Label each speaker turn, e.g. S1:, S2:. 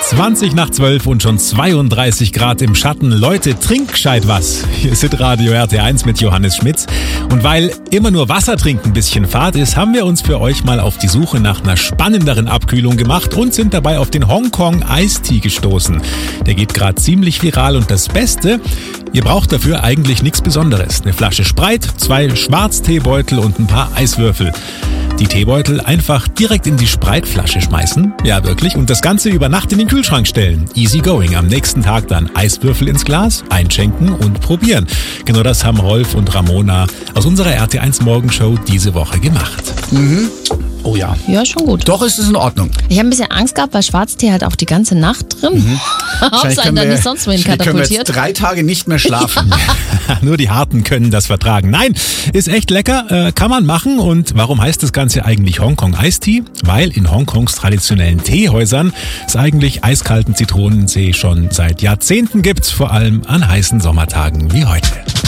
S1: 20 nach 12 und schon 32 Grad im Schatten. Leute, trink gescheit was. Hier ist Radio RT1 mit Johannes Schmitz. Und weil immer nur Wasser trinken ein bisschen fad ist, haben wir uns für euch mal auf die Suche nach einer spannenderen Abkühlung gemacht und sind dabei auf den Hongkong Eistee gestoßen. Der geht gerade ziemlich viral und das Beste, ihr braucht dafür eigentlich nichts Besonderes. Eine Flasche Sprite, 2 Schwarzteebeutel und ein paar Eiswürfel. Die Teebeutel einfach direkt in die Sprite-Flasche schmeißen. Ja, wirklich. Und das Ganze über Nacht in den Kühlschrank stellen. Easy going. Am nächsten Tag dann Eiswürfel ins Glas, einschenken und probieren. Genau das haben Rolf und Ramona aus unserer RT1 Morgenshow diese Woche gemacht.
S2: Mhm. Oh ja.
S3: Ja, schon gut.
S2: Doch, ist es in Ordnung.
S3: Ich habe ein bisschen Angst gehabt, weil Schwarztee halt auch die ganze Nacht drin. Ob es einen dann nicht sonst wohin
S2: können wir
S3: katapultiert.
S2: jetzt 3 Tage nicht mehr schlafen.
S1: Nur die Harten können das vertragen. Nein, ist echt lecker, kann man machen. Und warum heißt das Ganze eigentlich Hongkong Eistee? Weil in Hongkongs traditionellen Teehäusern es eigentlich eiskalten Zitronentee schon seit Jahrzehnten gibt, vor allem an heißen Sommertagen wie heute.